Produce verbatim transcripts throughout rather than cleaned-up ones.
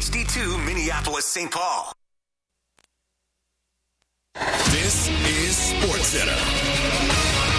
H D two Minneapolis, Saint Paul. This is SportsCenter.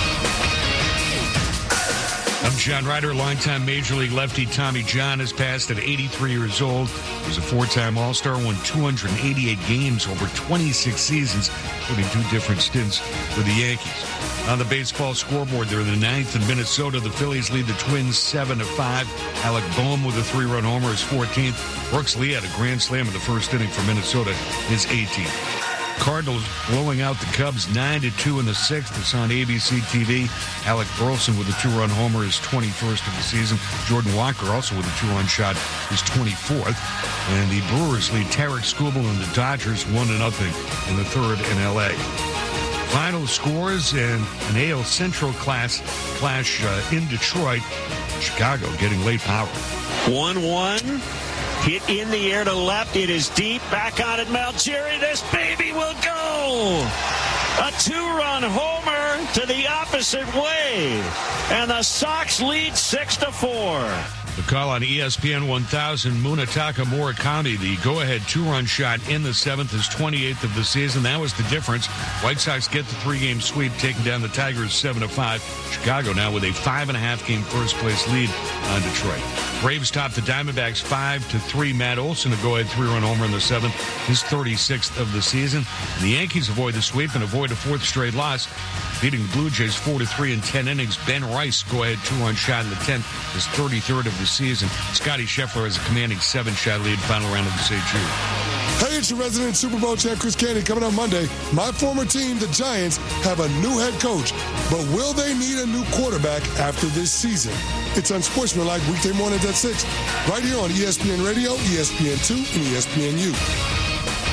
I'm John Ryder. Longtime Major League lefty Tommy John has passed at eighty-three years old. He was a four-time All-Star, won two hundred eighty-eight games over twenty-six seasons, including two different stints with the Yankees. On the baseball scoreboard, they're in the ninth in Minnesota. The Phillies lead the Twins seven to five. Alec Boehm with a three-run homer is fourteenth. Brooks Lee had a grand slam in the first inning for Minnesota, his eighteenth. Cardinals blowing out the Cubs nine to two in the sixth. It's on A B C T V. Alec Burleson with a two-run homer is twenty-first of the season. Jordan Walker also with a two-run shot is twenty-fourth. And the Brewers lead Tarek Skubal and the Dodgers one to nothing in the third in L A. Final scores in an A L Central class clash uh, in Detroit. Chicago getting late power. one one. Hit in the air to left. It is deep. Back on it, Malgeri. This baby will go. A two-run homer to the opposite way. And the Sox lead six to four. The call on E S P N one thousand, Munetaka Murakami, the go-ahead two-run shot in the seventh, is twenty-eighth of the season. That was the difference. White Sox get the three-game sweep, taking down the Tigers seven to five. Chicago now with a five-and-a-half game first-place lead on Detroit. Braves top the Diamondbacks five to three. Matt Olson, a go-ahead three-run homer in the seventh, his thirty-sixth of the season. And the Yankees avoid the sweep and avoid a fourth straight loss, beating the Blue Jays four to three in ten innings. Ben Rice, go-ahead two-run shot in the tenth, his thirty-third of the season. Scotty Scheffler has a commanding seven-shot lead, final round of the Saint Jude. Hey, it's your resident Super Bowl champ, Chris Candy, coming on Monday. My former team, the Giants, have a new head coach, but will they need a new quarterback after this season? It's Unsportsmanlike weekday mornings at six, right here on E S P N Radio, E S P N two, and E S P N U.